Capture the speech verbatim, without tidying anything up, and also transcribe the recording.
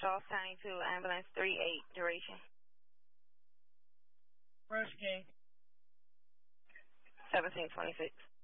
Charles County to ambulance three eight, duration. Rush King. seventeen twenty-six.